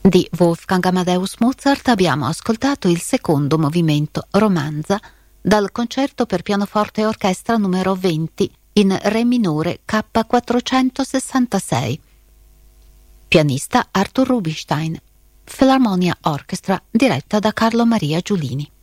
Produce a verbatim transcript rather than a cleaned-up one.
Di Wolfgang Amadeus Mozart abbiamo ascoltato il secondo movimento Romanza dal concerto per pianoforte e orchestra numero venti in Re minore K quattrocentosessantasei. Pianista Arthur Rubinstein. Philharmonia Orchestra diretta da Carlo Maria Giulini.